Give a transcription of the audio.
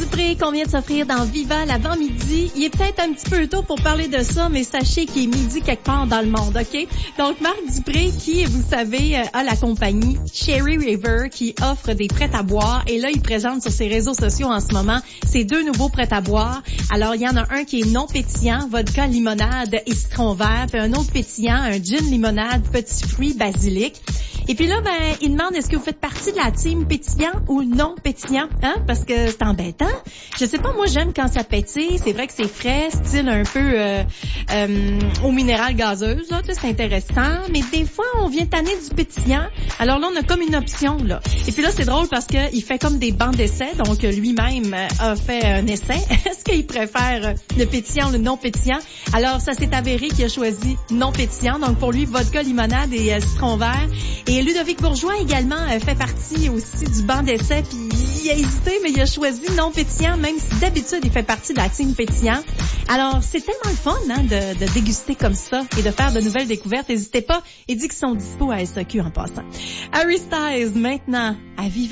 Dupré qu'on vient de s'offrir dans Viva l'avant-midi. Il est peut-être un petit peu tôt pour parler de ça, mais sachez qu'il est midi quelque part dans le monde, OK? Donc, Marc Dupré, qui, vous savez, a la compagnie Cherry River qui offre des prêts à boire. Et là, il présente sur ses réseaux sociaux en ce moment ses 2 nouveaux prêts à boire. Alors, il y en a un qui est non pétillant, vodka, limonade et citron vert. Puis un autre pétillant, un gin limonade, petits fruits, basilic. Et puis là, il demande est-ce que vous faites partie de la team pétillant ou non pétillant, hein? Parce que c'est embêtant. Je sais pas, moi j'aime quand ça pétille. C'est vrai que c'est frais, style un peu eau minérale gazeuse, là, c'est intéressant. Mais des fois, on vient tanner du pétillant. Alors là, on a comme une option, là. Et puis là, c'est drôle parce que il fait comme des bancs d'essai. Donc lui-même a fait un essai. Est-ce qu'il préfère le pétillant ou le non pétillant? Alors ça s'est avéré qu'il a choisi non pétillant. Donc pour lui, vodka, limonade et citron vert. Et Ludovic Bourgeois également fait partie aussi du banc d'essai, puis il a hésité, mais il a choisi non pétillant, même si d'habitude il fait partie de la team pétillant. Alors, c'est tellement le fun hein, de déguster comme ça et de faire de nouvelles découvertes. N'hésitez pas, il dit qu'ils sont dispo à SAQ en passant. Harry Styles, maintenant, à Viva.